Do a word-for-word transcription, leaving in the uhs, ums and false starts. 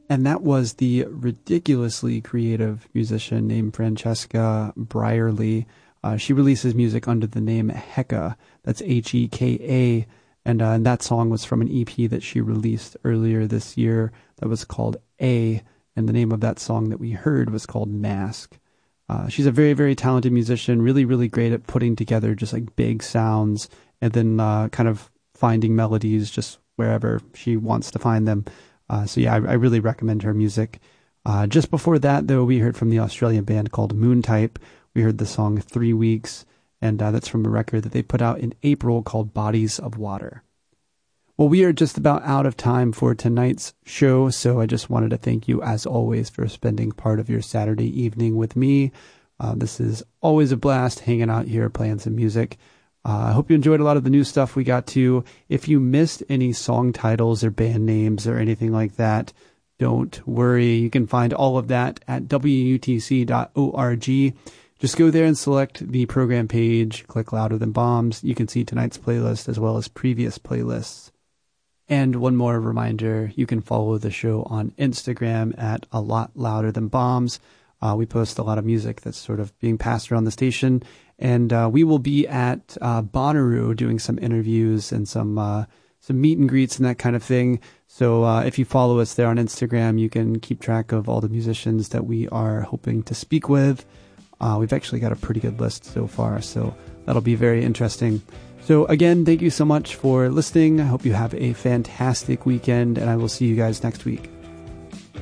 And that was the ridiculously creative musician named Francesca Brierly. Uh, she releases music under the name Heka. That's H E K A. And, uh, and that song was from an E P that she released earlier this year that was called A. And the name of that song that we heard was called Mask. Uh, she's a very, very talented musician, really, really great at putting together just like big sounds and then uh, kind of finding melodies just wherever she wants to find them. Uh, so yeah, I, I really recommend her music. Uh, just before that, though, we heard from the Australian band called Moontype. We heard the song Three Weeks, and uh, that's from a record that they put out in April called Bodies of Water. Well, we are just about out of time for tonight's show, so I just wanted to thank you, as always, for spending part of your Saturday evening with me. Uh, this is always a blast hanging out here, playing some music. Uh, I hope you enjoyed a lot of the new stuff we got to. If you missed any song titles or band names or anything like that, don't worry. You can find all of that at W U T C dot org. Just go there and select the program page, click Louder Than Bombs. You can see tonight's playlist as well as previous playlists. And one more reminder, you can follow the show on Instagram at A Lot Louder Than Bombs. Uh, we post a lot of music that's sort of being passed around the station. And uh, we will be at uh, Bonnaroo doing some interviews and some uh, some meet and greets and that kind of thing. So uh, if you follow us there on Instagram, you can keep track of all the musicians that we are hoping to speak with. Uh, we've actually got a pretty good list so far, so that'll be very interesting. So again, thank you so much for listening. I hope you have a fantastic weekend, and I will see you guys next week.